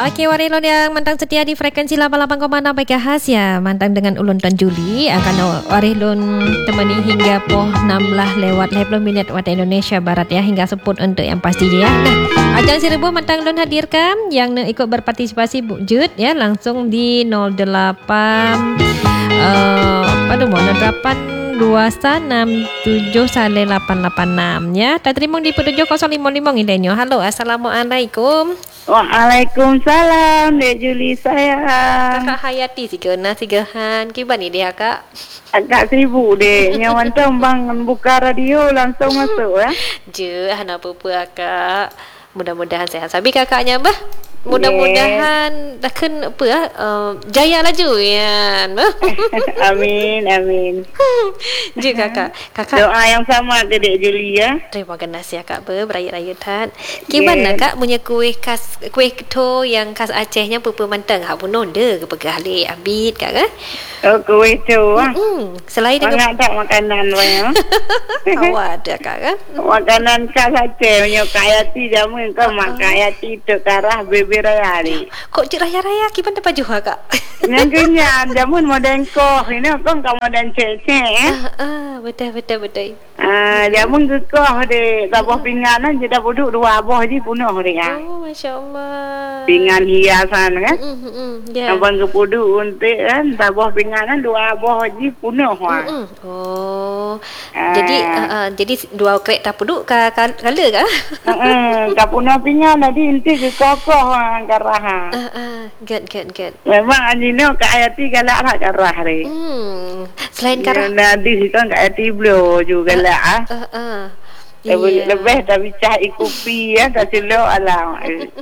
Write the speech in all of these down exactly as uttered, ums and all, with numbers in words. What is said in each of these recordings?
Okey, Warilon yang mantang setia di frekuensi lapan puluh lapan koma enam MHz ya. Mantang dengan Ulun Tuan Juli akan Warilon temani hingga poh enam belas lewat lima puluh minit waktu Indonesia Barat ya, hingga seput untuk yang pasti ya. Nah, ajang seribu mantang Ulun hadirkan yang ikut berpartisipasi wujud ya langsung di nol delapan uh, apa tu nol delapan dua enam tujuh lapan lapan enam ya. Tak terima di tujuh kosong lima lima ini. Halo, assalamualaikum. Waalaikumsalam, Dek Juli saya. Kakak Hayati si kena si gehan. Kiban ni dia kak? Agak seribu dek. Nyawan tembang buka radio langsung masuk ya. Je, hana apa-apa kak. Mudah-mudahan sehat. Sabi kakaknya bah. Mudah-mudahan dah kan apa ah uh, jaya laju ya. Amin, amin. Je kakak. Kakak doa yang sama ke Dek Juli ya. Terima kasih ya kak ber beraya-raya tan. Gimana kak punya kuih khas kuih keto yang khas Acehnya pupu mantang hak pun nonde ke pegah le abit kak kan? Oh kuih tu ah. Hmm, selain dengan mana tak makanan banyak. awak ada kak kan? Makanan khas Aceh punya kayati jamu kau mak kayati tu karah bebe raya ni. Kok cik raya-raya kipan dapat jual kak? Yang kenyan jamun modern koh ini kau kau modern cek-cek eh. Ah, ah, betul betul betul. Ah, jamun gekoh de tabah pinganan je dah duduk dua abah je penuh dia ya. Oh, masya-Allah. Pingan hiasan kan. Hmm hmm, hmm. Ya. Abang kepudu untuk kan tabah pinganan dua abah je penuh ah. Hmm. Oh. Ah. Jadi uh, uh, jadi dua kereta puduk ka kala kah? Heeh, ka punah pingan tadi inti ke kokoh ah karah. Ah ah, good good good. Memang anjino ka ayati galak lah karah ni. Hmm. Selain karah nadi kan ka ayati blow juga lah ah. Ah ah. Lebih lebih tapi cai kopi ya tak selo alam.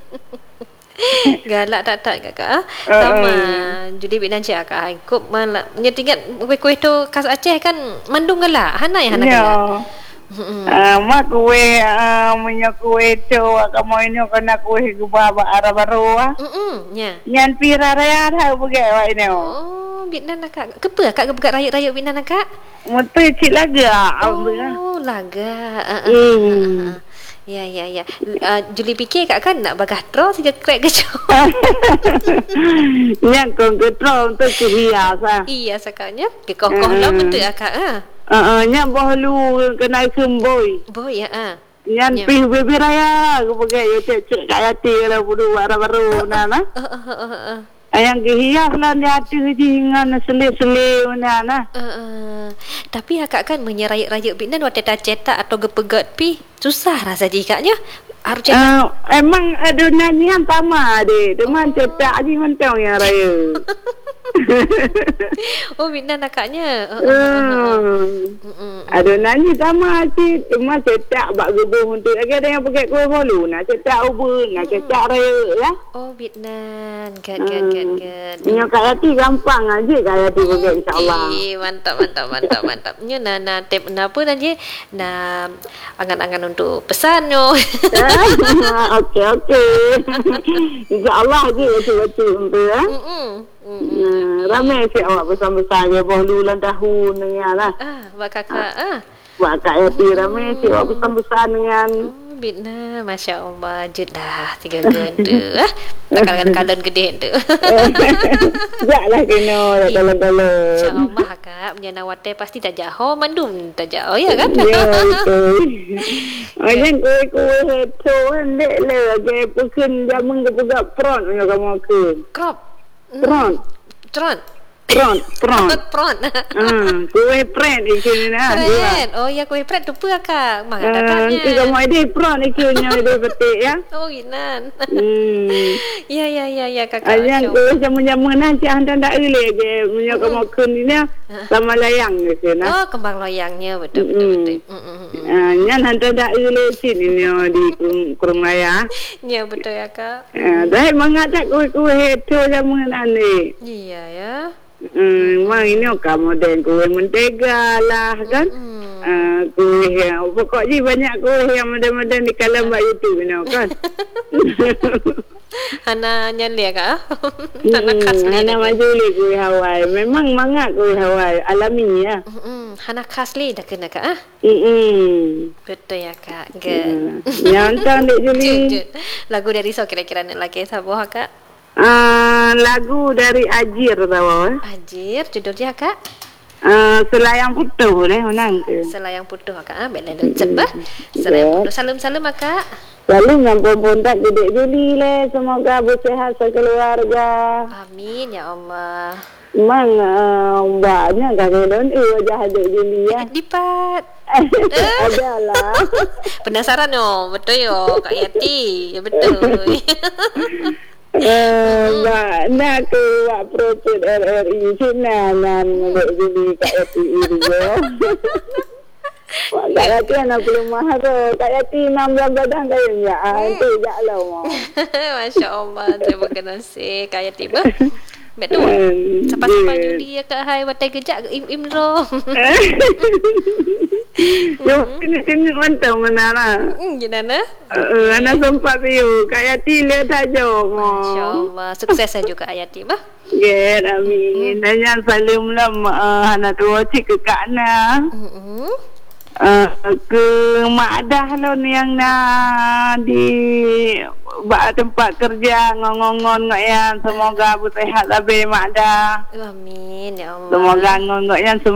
Galak tak tak kakak ah. Sama. Jadi bik dan cik akak. Kop malah nyetingat kuih-kuih tu khas Aceh kan mandung galak. Hana ya hana galak. Hmm. Ah, mak kuih ah punya kuih tu kamu ini kena kuih gubah arah baru ah. Hmm, ya. Nyan pira raya dah pergi awak ini. Oh, Vietnam kak. Kepa kak gebak rayuk-rayuk Vietnam kak? Mutu cik laga. Oh, laga. Uh, uh, Hmm. uh, uh, uh. Ya, ya, ya. Uh, Juli fikir kak kan nak bagah draw tiga krek kecil. Yang kau ketrol untuk kehias ah. Iya, sakanya. Kekokoh lah betul akak ah. Uh, nya bahlu kena kemboi. Boy ya ah. Nyan Ya. pi bebe raya aku pakai ya cek-cek kaya ti lah budu arah baru nana. Uh, uh, uh, uh, uh. Ayang kehias lah ni hati jingan sele-sele nana. Uh, uh. Tapi akak kan menyerayuk-rayuk Vietnam waktu tak cetak atau gepegat pi susah rasa jikaknya. Harus cetak. Uh, emang adunan ni yang sama deh. Teman cetak je mentang yang raya. Oh, Vietnam akaknya. Uh, uh, Uh, uh, uh, uh. adunan ni sama cik. Cuma cetak bak gebuh untuk lagi ada yang pakai kuih bolu. Nak cetak ubun, nak cetak raya ya. Oh, Vietnam. Good, good, good, good. Minyak kaya ti gampang aja kaya ti pakai insyaAllah. Eh, mantap, mantap, mantap, mantap. Nya na na tip na apa nanti na angan-angan untuk pesan yo. Okey okey. InsyaAllah je betul-betul untuk ya. Hmm. Hmm, ramai si awak pesan-pesan ya bulan tahun dengan lah. Ah, buat kakak ah. Buat kaya ti ramai si awak pesan-pesan dengan. Oh, Bina, Masya Allah, jut dah tiga gede ah. Takkan kalon gede tu. Taklah kena dah tolong-tolong. InsyaAllah kak, punya nawate pasti tak jauh, mandum tak jauh ya kan? Ya betul. Macam kuih-kuih itu kan dek lah. Dia pukul jamun ke pegak peron punya kamu ke. Krop. Peron. Tron. Peron. Peron. Pron. Hmm, kuih pret ikan ni lah. Pret. Oh ya, kuih pret tu apa kak? Mak Ah, kakaknya. nanti kamu ada peron ikannya ada petik ya. Oh, Inan. Hmm. Ya, ya, ya, ya kakak. Ayang kuih jamun-jamun nanti anda tak boleh je. Punya kamu ke ni ni sama layang ni kan. Oh, kembang loyangnya betul betul betul. Mm, mm, mm. Ah, nyan anda tak boleh sini ni di kurung raya. Ya betul ya kak. Ah, dah mengadak kuih-kuih itu jamun ni. Iya ya. Hmm, memang ini kamu dan kuih mentega lah kan. Hmm. Uh, kuih yang pokoknya banyak kuih yang mudah-mudahan di kalam mbak YouTube ni kan. Hana nyali ya kak. Hana khas li. Hana majuli kuih Hawaii. Memang mangat kuih Hawaii alami ya. Hmm. Hana khas li dah kena kak ah. Hmm. Betul ya kak. Good. Nyantang Dek Juli. Lagu dari so kira-kira nak lagi sabuh kak. Uh, lagu dari Ajir tahu. Ajir, judulnya Kak? Uh, Selayang Putuh deh menang tu. Selayang Putuh Kak. Ah, baiklah lecet bah. Selayang Putuh. Salam-salam Kak. Salam yang pempontak Dedek Juli le. Semoga bersihat sekeluarga. Amin ya Allah. Memang uh, banyak kadang-kadang eh wajah Dedek Juli ya. Dipat. Adalah. Penasaran yo, betul yo Kak Yati. Ya betul. Eh, Mbak nak ke Wak Projek R R I Cina nan Dedek Juli Kak Yati ini yo. Wak Kak Yati anak belum mahal tu. Kak Yati enam belas badan kayaknya. Ah, itu jak lah mau. Masya Allah. Terima kasih Kak Yati bah. Betul. Sampai-sampai Juli ya Kak Hai watai kejak im imro. Yo ini sini mantap menara. Hmm, gimana? Eh, anak sempat you. Kak Yati lihat aja mau. Masya Allah. Sukses saja Kak Yati bah. Ya, amin. Dan yang salim lah anak tua cik ke Kak Na. Hmm. Uh, ke Mak Dah lah ni yang nak di bak tempat kerja ngongon ngok yan. Semoga bersehat habis Mak Dah. Amin ya Allah. Semoga ngok yan